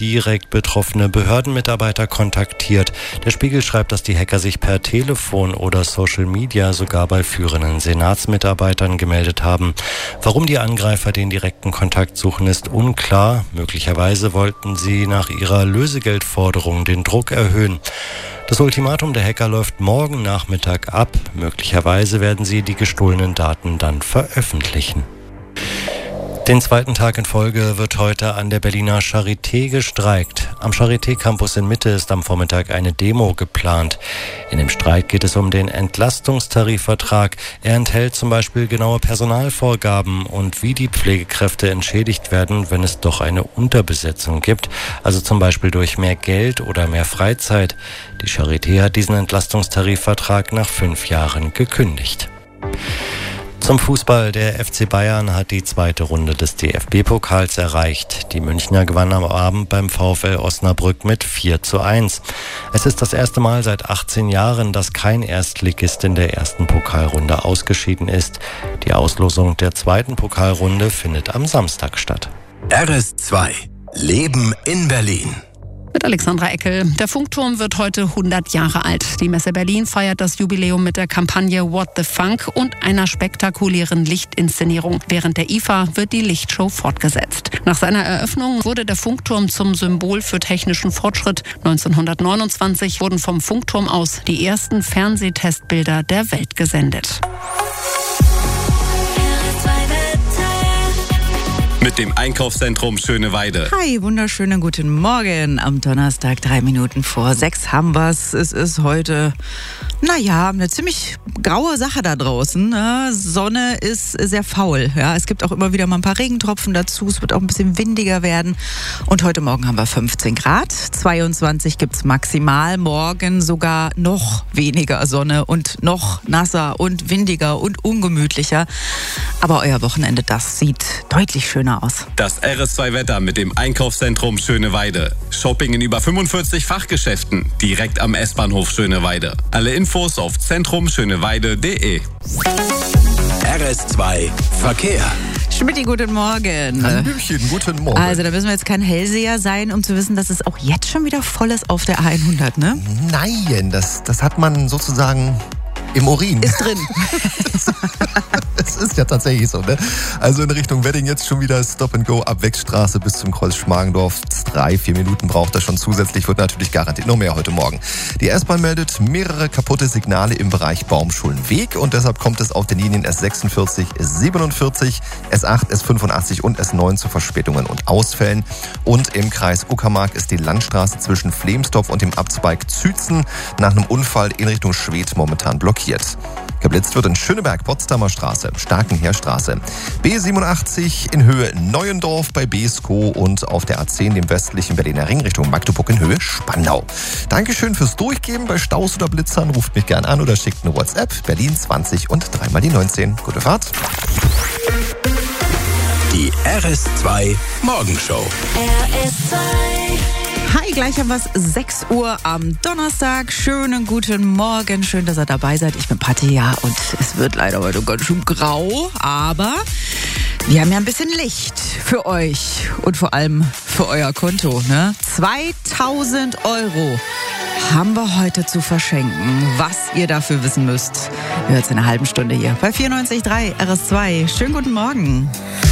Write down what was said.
direkt betroffene Behördenmitarbeiter kontaktiert. Der Spiegel schreibt, dass die Hacker sich per Telefon oder Social Media sogar bei führenden Senatsmitarbeitern gemeldet haben. Warum die Angreifer den direkten Kontakt suchen, ist unklar. Möglicherweise wollten sie nach ihrer Lösegeldforderung den Druck erhöhen. Das Ultimatum der Hacker läuft morgen Nachmittag ab. Möglicherweise werden sie die gestohlenen Daten dann veröffentlichen. Den zweiten Tag in Folge wird heute an der Berliner Charité gestreikt. Am Charité-Campus in Mitte ist am Vormittag eine Demo geplant. In dem Streik geht es um den Entlastungstarifvertrag. Er enthält zum Beispiel genaue Personalvorgaben und wie die Pflegekräfte entschädigt werden, wenn es doch eine Unterbesetzung gibt. Also zum Beispiel durch mehr Geld oder mehr Freizeit. Die Charité hat diesen Entlastungstarifvertrag nach 5 Jahren gekündigt. Zum Fußball. Der FC Bayern hat die zweite Runde des DFB-Pokals erreicht. Die Münchner gewannen am Abend beim VfL Osnabrück mit 4:1. Es ist das erste Mal seit 18 Jahren, dass kein Erstligist in der ersten Pokalrunde ausgeschieden ist. Die Auslosung der zweiten Pokalrunde findet am Samstag statt. RS2 Leben in Berlin. Mit Alexandra Eckel. Der Funkturm wird heute 100 Jahre alt. Die Messe Berlin feiert das Jubiläum mit der Kampagne What the Funk und einer spektakulären Lichtinszenierung. Während der IFA wird die Lichtshow fortgesetzt. Nach seiner Eröffnung wurde der Funkturm zum Symbol für technischen Fortschritt. 1929 wurden vom Funkturm aus die ersten Fernsehtestbilder der Welt gesendet. Mit dem Einkaufszentrum Schöneweide. Hi, wunderschönen guten Morgen. Am Donnerstag 3 Minuten vor 6 haben wir's. Es ist heute, eine ziemlich graue Sache da draußen. Sonne ist sehr faul. Ja, es gibt auch immer wieder mal ein paar Regentropfen dazu. Es wird auch ein bisschen windiger werden. Und heute Morgen haben wir 15 Grad. 22 gibt's maximal. Morgen sogar noch weniger Sonne und noch nasser und windiger und ungemütlicher. Aber euer Wochenende, das sieht deutlich schöner aus. Das RS2-Wetter mit dem Einkaufszentrum Schöneweide. Shopping in über 45 Fachgeschäften, direkt am S-Bahnhof Schöneweide. Alle Infos auf zentrumschöneweide.de. RS2 Verkehr. Schmidti, guten Morgen. Hallöchen, guten Morgen. Also da müssen wir jetzt kein Hellseher sein, um zu wissen, dass es auch jetzt schon wieder voll ist auf der A100, ne? Nein, das hat man sozusagen im Urin. Ist drin. Es ist ja tatsächlich so, ne? Also in Richtung Wedding jetzt schon wieder Stop and Go ab Wechstraße bis zum Kreuz Schmargendorf. 3-4 Minuten braucht das schon zusätzlich, wird natürlich garantiert noch mehr heute Morgen. Die S-Bahn meldet mehrere kaputte Signale im Bereich Baumschulenweg und deshalb kommt es auf den Linien S46, S47, S8, S85 und S9 zu Verspätungen und Ausfällen. Und im Kreis Uckermark ist die Landstraße zwischen Flemsdorf und dem Abzweig Zützen nach einem Unfall in Richtung Schwedt momentan blockiert. Geblitzt wird in Schöneberg, Potsdamer Straße, Starkenheerstraße, B87 in Höhe Neuendorf bei Beeskow und auf der A10 dem westlichen Berliner Ring Richtung Magdeburg in Höhe Spandau. Dankeschön fürs Durchgeben. Bei Staus oder Blitzern ruft mich gern an oder schickt eine WhatsApp. Berlin 20 und 3 mal die 19. Gute Fahrt. Die RS2 Morgenshow. RS2. Hi, gleich haben wir es 6 Uhr am Donnerstag. Schönen guten Morgen. Schön, dass ihr dabei seid. Ich bin Patti, ja, und es wird leider heute ganz schön grau, aber wir haben ja ein bisschen Licht für euch und vor allem für euer Konto, ne? 2.000 € haben wir heute zu verschenken. Was ihr dafür wissen müsst, ihr hört es in einer halben Stunde hier bei 94.3 RS2. Schönen guten Morgen.